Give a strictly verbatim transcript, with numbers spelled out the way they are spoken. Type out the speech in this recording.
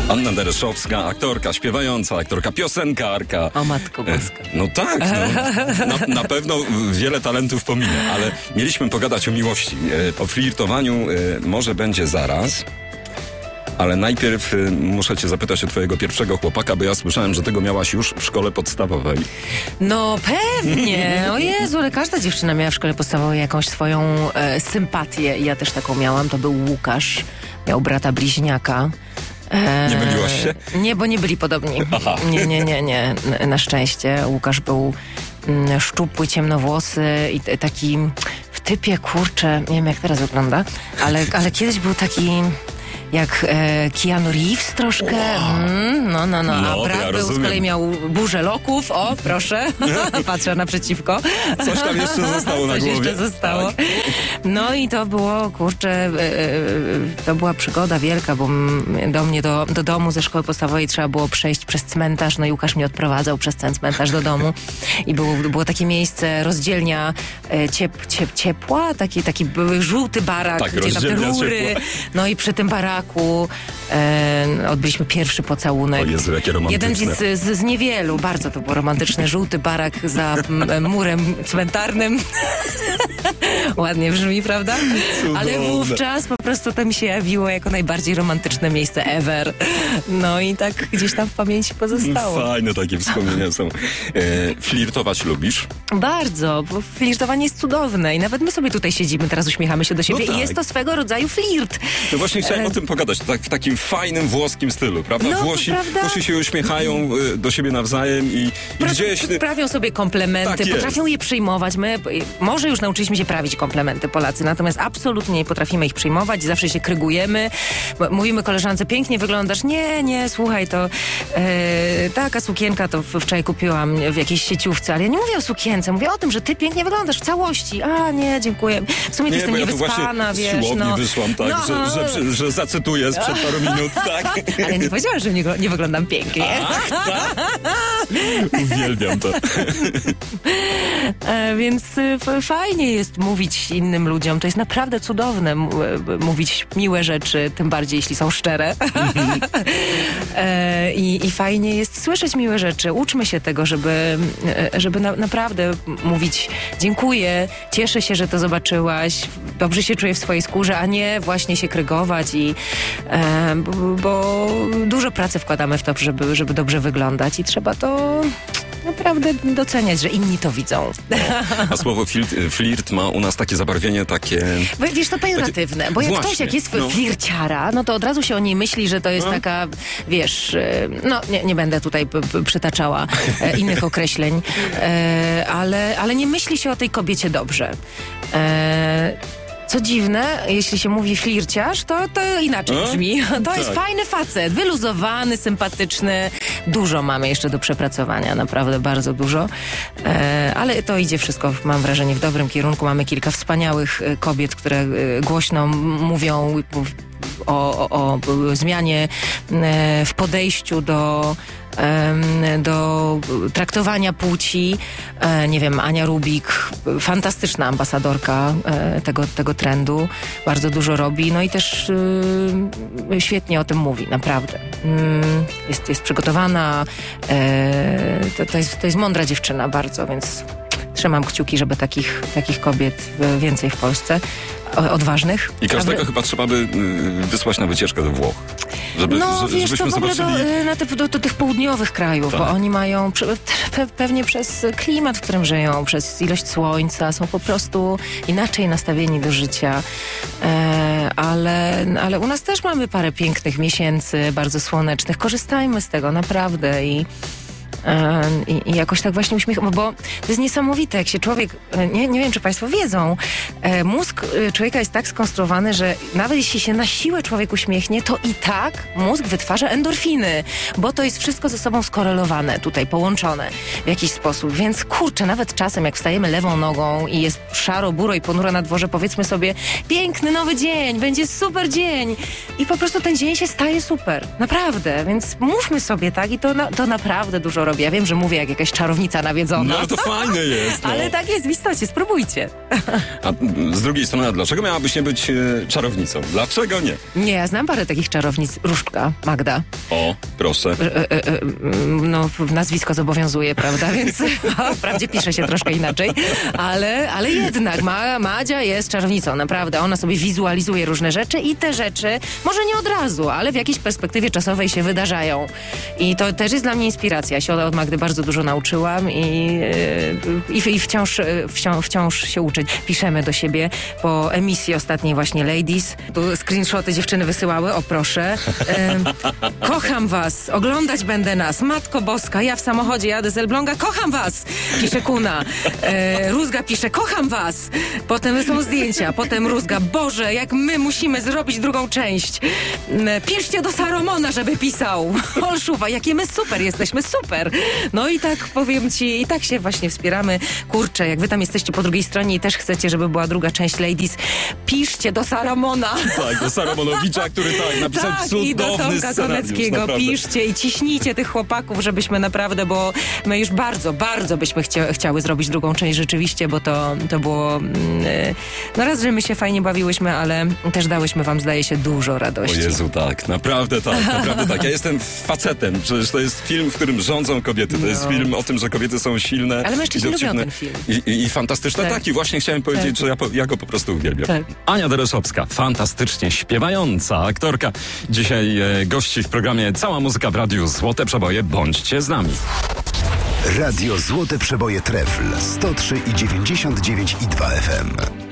Anna Dereszowska, aktorka, śpiewająca, aktorka, piosenkarka. O matko boska. No tak, no, na, na pewno wiele talentów pominie, ale mieliśmy pogadać o miłości. O flirtowaniu może będzie zaraz. Ale najpierw y, muszę cię zapytać o twojego pierwszego chłopaka, bo ja słyszałem, że tego miałaś już w szkole podstawowej. No pewnie. O Jezu, ale każda dziewczyna miała w szkole podstawowej jakąś swoją e, sympatię. Ja też taką miałam. To był Łukasz. Miał brata bliźniaka. E, Nie myliłaś się? Nie, bo nie byli podobni. Aha. Nie, nie, nie, nie. Na szczęście. Łukasz był mm, szczupły, ciemnowłosy i t- taki w typie, kurczę, nie wiem jak teraz wygląda, ale, ale kiedyś był taki... Jak e, Keanu Reeves troszkę. Wow. Mm, no, no, no. No, A brat ja był, z kolei miał burzę loków. O, proszę. Patrzę naprzeciwko. Coś tam jeszcze zostało na Coś głowie. jeszcze zostało. Tak. No i to było, kurczę, e, e, to była przygoda wielka, bo do mnie, do, do domu ze szkoły podstawowej trzeba było przejść przez cmentarz. No i Łukasz mnie odprowadzał przez ten cmentarz do domu. I było, było takie miejsce, rozdzielnia e, ciep, ciep, ciepła, taki, taki żółty barak, Tak, gdzie tam te rury. ciepła. No i przy tym baraku E, odbyliśmy pierwszy pocałunek. O Jezu, jakie romantyczne. Jeden z, z, z niewielu. Bardzo to było romantyczne. Żółty barak za m, murem cmentarnym. Ładnie brzmi, prawda? Cudowne. Ale wówczas po prostu to mi się jawiło jako najbardziej romantyczne miejsce ever. No i tak gdzieś tam w pamięci pozostało. Fajne takie wspomnienia są. E, flirtować lubisz? Bardzo, bo flirtowanie jest cudowne i nawet my sobie tutaj siedzimy, teraz uśmiechamy się do siebie No tak. i jest to swego rodzaju flirt. No właśnie chciałem E... o tym pogadać, tak, w takim fajnym włoskim stylu, prawda? No, Włosi, prawda? Włosi się uśmiechają y, do siebie nawzajem i, i Pra- gdzieś... Prawią sobie komplementy, Tak jest. potrafią je przyjmować. My może już nauczyliśmy się prawić komplementy Polacy, natomiast absolutnie nie potrafimy ich przyjmować, zawsze się krygujemy. Mówimy koleżance, pięknie wyglądasz. Nie, nie, słuchaj, to e, taka sukienka to wczoraj kupiłam w jakiejś sieciówce, ale ja nie mówię o sukience, mówię o tym, że ty pięknie wyglądasz w całości. A, nie, dziękuję. W sumie ty Nie, jestem bo ja tu niewyspana, właśnie wiesz. z siłowni no. wyszłam, tak, no, że, że, że, że zacytuję sprzed paru minut, tak? Ale nie powiedziałam, że nie, nie wyglądam pięknie. Ach, tak? Uwielbiam to. E, więc y, f- fajnie jest mówić innym ludziom. To jest naprawdę cudowne m- m- mówić miłe rzeczy, tym bardziej jeśli są szczere. e, i, I fajnie jest słyszeć miłe rzeczy. Uczmy się tego, żeby, e, żeby na, naprawdę mówić dziękuję, cieszę się, że to zobaczyłaś, dobrze się czuję w swojej skórze, a nie właśnie się krygować i e, bo, bo dużo pracy wkładamy w to, żeby, żeby dobrze wyglądać i trzeba to naprawdę doceniać, że inni to widzą. A słowo flirt, flirt ma u nas takie zabarwienie, takie... Bo, wiesz, to pejoratywne, bo jak Właśnie, ktoś jak jest no. flirciara, no to od razu się o niej myśli, że to jest No. taka, wiesz, e, no nie, nie będę tutaj p- p- przytaczała e, innych określeń, e, ale, ale nie myśli się o tej kobiecie dobrze. E, Co dziwne, jeśli się mówi flirciarz, to, to inaczej A? brzmi. To Tak. jest fajny facet, wyluzowany, sympatyczny. Dużo mamy jeszcze do przepracowania, naprawdę bardzo dużo. E, ale to idzie wszystko, mam wrażenie, w dobrym kierunku. Mamy kilka wspaniałych e, kobiet, które e, głośno m- mówią o, o, o zmianie e, w podejściu do do traktowania płci. E, nie wiem, Ania Rubik, fantastyczna ambasadorka e, tego, tego trendu. Bardzo dużo robi. No i też y, świetnie o tym mówi, naprawdę. Mm, jest, jest przygotowana. E, to, to, jest, to jest mądra dziewczyna bardzo, więc trzymam kciuki, żeby takich, takich kobiet więcej w Polsce. O, odważnych. I każdego Aby... chyba trzeba by y, wysłać na wycieczkę do Włoch. Żeby, No że, wiesz, to żebyśmy w ogóle do, zobaczyli... na te, do, do tych południowych krajów, Tak. bo oni mają pe, pewnie przez klimat, w którym żyją, przez ilość słońca, są po prostu inaczej nastawieni do życia. E, ale, ale u nas też mamy parę pięknych miesięcy, bardzo słonecznych. Korzystajmy z tego, naprawdę. I I, I jakoś tak właśnie uśmiecham, bo to jest niesamowite, jak się człowiek, nie, nie wiem, czy państwo wiedzą, e, mózg człowieka jest tak skonstruowany, że nawet jeśli się na siłę człowiek uśmiechnie, to i tak mózg wytwarza endorfiny, bo to jest wszystko ze sobą skorelowane, tutaj połączone w jakiś sposób, więc kurczę, nawet czasem jak wstajemy lewą nogą i jest szaro, buro i ponuro na dworze, powiedzmy sobie, piękny nowy dzień, będzie super dzień i po prostu ten dzień się staje super, naprawdę, więc mówmy sobie tak i to, na, to naprawdę dużo robi robi. Ja wiem, że mówię jak jakaś czarownica nawiedzona. No to fajne jest. No. Ale tak jest w istocie, spróbujcie. A z drugiej strony, dlaczego miałabyś nie być e, czarownicą? Dlaczego nie? Nie, ja znam parę takich czarownic. Różdżka, Magda. O, proszę. E, e, e, no, nazwisko zobowiązuje, prawda? Więc o, wprawdzie pisze się troszkę inaczej, ale, ale jednak Ma, Madzia jest czarownicą, naprawdę. Ona sobie wizualizuje różne rzeczy i te rzeczy, może nie od razu, ale w jakiejś perspektywie czasowej się wydarzają. I to też jest dla mnie inspiracja. Ja się od Magdy bardzo dużo nauczyłam i, i, i wciąż, wciąż, wciąż się uczyć. Piszemy do siebie po emisji ostatniej właśnie Ladies. Tu screenshoty dziewczyny wysyłały, o proszę. E, kocham was, oglądać będę nas. Matko Boska, ja w samochodzie jadę z Elbląga, kocham was! Pisze Kuna. E, Rózga pisze, kocham was! Potem są zdjęcia, potem Rózga, Boże, jak my musimy zrobić drugą część. E, piszcie do Saromona, żeby pisał. Olszuwa, jakie my super jesteśmy, super! No i tak powiem ci, i tak się właśnie wspieramy. Kurczę, jak wy tam jesteście po drugiej stronie i też chcecie, żeby była druga część Ladies, piszcie do Saramona. Tak, do Saramonowicza, który tak napisał tak, cudowny i do Tomka Koneckiego. naprawdę. Piszcie i ciśnijcie tych chłopaków, żebyśmy naprawdę, bo my już bardzo, bardzo byśmy chcia, chciały zrobić drugą część rzeczywiście, bo to, to było yy, no raz, że my się fajnie bawiłyśmy, ale też dałyśmy wam, zdaje się, dużo radości. O Jezu, tak, naprawdę tak, naprawdę tak. Ja jestem facetem, przecież to jest film, w którym rządzą kobiety. To no. jest film o tym, że kobiety są silne. Ale mężczyźni lubią ten film. I, i, i fantastyczne. Tak. tak, i właśnie chciałem powiedzieć, tak. że ja, ja go po prostu uwielbiam. Tak. Ania Dereszowska, fantastycznie śpiewająca aktorka. Dzisiaj e, gości w programie Cała Muzyka w Radiu Złote Przeboje. Bądźcie z nami. Radio Złote Przeboje Trefl sto trzy i dziewięćdziesiąt dziewięć i dwa F M.